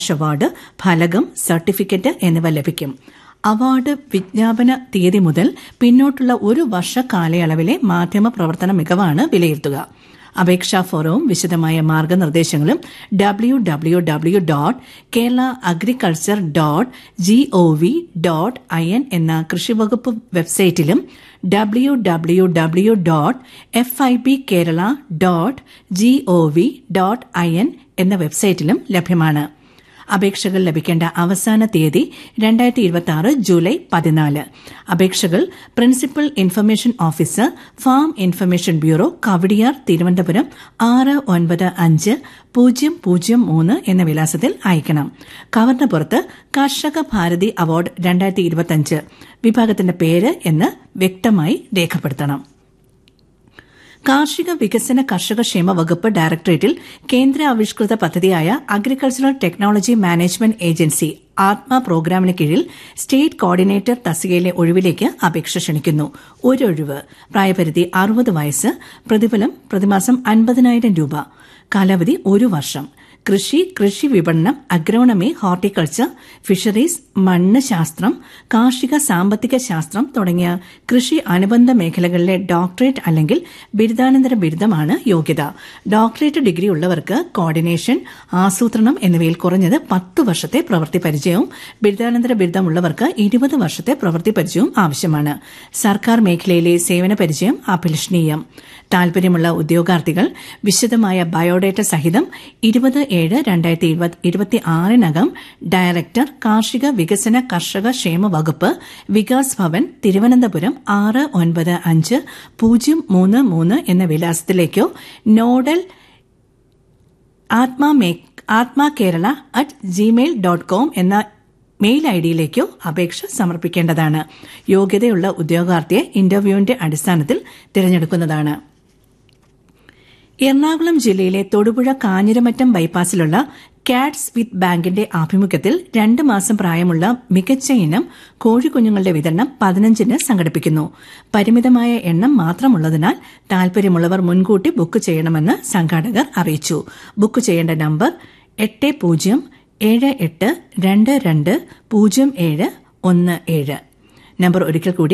Award, ഫലകം, certificate എന്നിവ ലഭിക്കും. അവാർഡ് വിജ്ഞാപന തീയതി മുതൽ പിന്നോട്ടുള്ള ഒരു വർഷ കാലയളവിലെ മാധ്യമ പ്രവർത്തന മികവാണ് വിലയിരുത്തുക. അപേക്ഷാ ഫോറവും വിശദമായ മാർഗനിർദ്ദേശങ്ങളും www.keralaagriculture.gov.in എന്ന കൃഷിവകുപ്പ് വെബ്സൈറ്റിലും www.fibkerala.gov.in എന്ന വെബ്സൈറ്റിലും ലഭ്യമാണ്. അപേക്ഷകൾ ലഭിക്കേണ്ട അവസാന തീയതി 2026 ജൂലൈ 14. അപേക്ഷകൾ principal information officer, farm information bureau, Kowdiar, Thiruvananthapuram 695003 എന്ന വിലാസത്തിൽ അയക്കണം. കവറിന് പുറത്ത് കർഷക ഭാരതി അവാർഡ് 2025 വിഭാഗത്തിന്റെ പേര് എന്ന് വ്യക്തമായി രേഖപ്പെടുത്തണം. കാർഷിക വികസന കർഷകക്ഷേമ വകുപ്പ് ഡയറക്ടറേറ്റിൽ കേന്ദ്ര ആവിഷ്കൃത പദ്ധതിയായ അഗ്രികൾച്ചറൽ ടെക്നോളജി മാനേജ്മെന്റ് ഏജൻസി ആത്മ പ്രോഗ്രാമിന് കീഴിൽ സ്റ്റേറ്റ് കോർഡിനേറ്റർ തസ്തികയിലെ ഒഴിവിലേക്ക് അപേക്ഷ ക്ഷണിക്കുന്നു. ഒരു ഒഴിവ്. പ്രായപരിധി 60 വയസ്സ്. പ്രതിഫലം പ്രതിമാസം 50,000 രൂപ. കാലാവധി 1 വർഷം. കൃഷി വിപണനം, അഗ്രോണമി, ഹോർട്ടിക്കൾച്ചർ, ഫിഷറീസ്, മണ്ണ് ശാസ്ത്രം, കാർഷിക സാമ്പത്തിക ശാസ്ത്രം തുടങ്ങിയ കൃഷി അനുബന്ധ മേഖലകളിലെ ഡോക്ടറേറ്റ് അല്ലെങ്കിൽ ബിരുദാനന്തര ബിരുദമാണ് യോഗ്യത. ഡോക്ടറേറ്റ് ഡിഗ്രി ഉള്ളവർക്ക് കോർഡിനേഷൻ, ആസൂത്രണം എന്നിവയിൽ കുറഞ്ഞത് 10 വർഷത്തെ പ്രവൃത്തി പരിചയവും ബിരുദാനന്തര ബിരുദമുള്ളവർക്ക് 20 വർഷത്തെ പ്രവൃത്തി പരിചയവും ആവശ്യമാണ്. സർക്കാർ മേഖലയിലെ സേവന പരിചയം അഭിലഷണീയം. താൽപര്യമുള്ള ഉദ്യോഗാർത്ഥികൾ വിശദമായ ബയോഡേറ്റ സഹിതം 20/7/2026 ഡയറക്ടർ, കാർഷിക വികസന കർഷക ക്ഷേമ വകുപ്പ്, വികാസ് ഭവൻ, തിരുവനന്തപുരം 695033 എന്ന വിലാസത്തിലേക്കോ നോഡൽ atmakerala@gmail.com എന്ന മെയിൽ ഐഡിയിലേക്കോ അപേക്ഷ സമർപ്പിക്കേണ്ടതാണ്. യോഗ്യതയുള്ള ഉദ്യോഗാർത്ഥിയെ ഇന്റർവ്യൂവിന്റെ അടിസ്ഥാനത്തിൽ തിരഞ്ഞെടുക്കുന്നതാണ്. എറണാകുളം ജില്ലയിലെ തൊടുപുഴ കാഞ്ഞിരമറ്റം ബൈപ്പാസിലുള്ള കാറ്റ്സ് വിത്ത് ബാങ്കിന്റെ ആഭിമുഖ്യത്തിൽ 2 മാസം പ്രായമുള്ള മികച്ച ഇനം കോഴിക്കുഞ്ഞുങ്ങളുടെ വിതരണം 15-ന് സംഘടിപ്പിക്കുന്നു. പരിമിതമായ എണ്ണം മാത്രമുള്ളതിനാൽ താൽപര്യമുള്ളവർ മുൻകൂട്ടി ബുക്ക് ചെയ്യണമെന്ന് സംഘാടകർ അറിയിച്ചു. ബുക്ക് ചെയ്യേണ്ട നമ്പർ 8078220717. നമ്പർ ഒരിക്കൽ കൂടി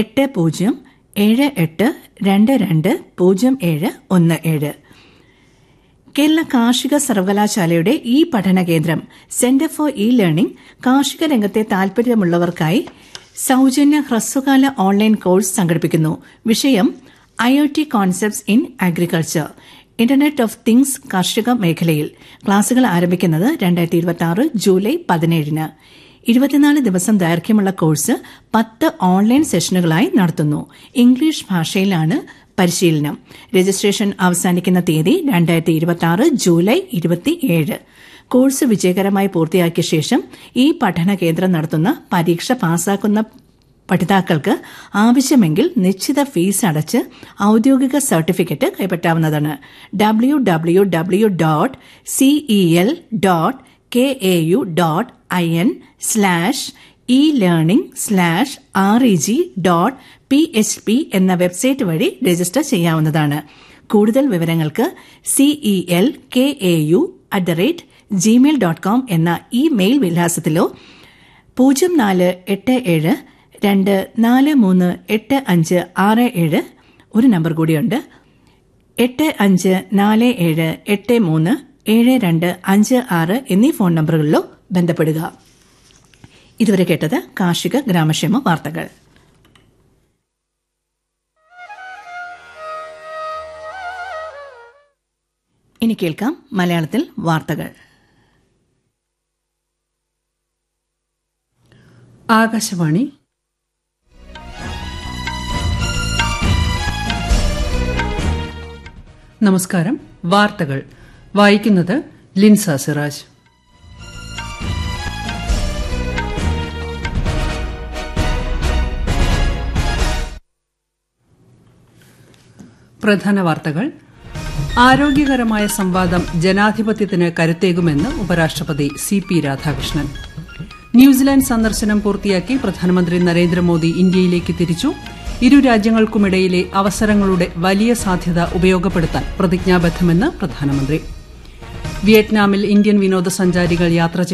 8078220717. കേരള കാർഷിക സർവകലാശാലയുടെ ഈ പഠന കേന്ദ്രം സെന്റർ ഫോർ ഇ ലേണിംഗ് കാർഷിക രംഗത്തെ താൽപര്യമുള്ളവർക്കായി സൌജന്യ ഹ്രസ്വകാല ഓൺലൈൻ കോഴ്സ് സംഘടിപ്പിക്കുന്നു. വിഷയം IoT concepts in agriculture, internet of things കാർഷിക മേഖലയിൽ. ക്ലാസുകൾ ആരംഭിക്കുന്നത് 2026 ജൂലൈ 17. 24 ദിവസം ദൈർഘ്യമുള്ള കോഴ്സ് 10 ഓൺലൈൻ സെഷനുകളായി നടത്തുന്നു. ഇംഗ്ലീഷ് ഭാഷയിലാണ് പരിശീലനം. രജിസ്ട്രേഷൻ അവസാനിക്കുന്ന തീയതി 2026 ജൂലൈ 27. കോഴ്സ് വിജയകരമായി പൂർത്തിയാക്കിയ ശേഷം ഈ പഠന കേന്ദ്രം നടത്തുന്ന പരീക്ഷ പാസ്സാക്കുന്ന പഠിതാക്കൾക്ക് ആവശ്യമെങ്കിൽ നിശ്ചിത ഫീസ് അടച്ച് ഔദ്യോഗിക സർട്ടിഫിക്കറ്റ് കൈപ്പറ്റാവുന്നതാണ്. www.cel.kau.in/elearning/reg.php എന്ന വെബ്സൈറ്റ് വഴി രജിസ്റ്റർ ചെയ്യാവുന്നതാണ്. കൂടുതൽ വിവരങ്ങൾക്ക് celkau@gmail.com എന്ന ഇമെയിൽ വിലാസത്തിലോ 0472438567 ഒരു നമ്പർ കൂടിയുണ്ട് 8547837256 എന്നീ ഫോൺ നമ്പറുകളിലോ ബന്ധപ്പെടുക. ഇതുവരെ കേട്ടത് കാർഷിക ഗ്രാമക്ഷേമ വാർത്തകൾ. ഇനി കേൾക്കാം മലയാളത്തിൽ വാർത്തകൾ. ആകാശവാണി. നമസ്കാരം. വാർത്തകൾ വായിക്കുന്നത് ലിൻസ സിറാജ്. പ്രധാന വാർത്തകൾ. ആരോഗ്യകരമായ സംവാദം ജനാധിപത്യത്തിന് കരുത്തേകുമെന്ന് ഉപരാഷ്ട്രപതി CP രാധാകൃഷ്ണൻ. ന്യൂസിലാൻഡ് സന്ദർശനം പൂർത്തിയാക്കി പ്രധാനമന്ത്രി നരേന്ദ്രമോദി ഇന്ത്യയിലേക്ക് തിരിച്ചു. ഇരു രാജ്യങ്ങൾക്കുമിടയിലെ അവസരങ്ങളുടെ വലിയ സാധ്യത ഉപയോഗപ്പെടുത്താൻ പ്രതിജ്ഞാബദ്ധമെന്ന് പ്രധാനമന്ത്രി. വിയറ്റ്നാമിൽ ഇന്ത്യൻ വിനോദസഞ്ചാരികൾ യാത്ര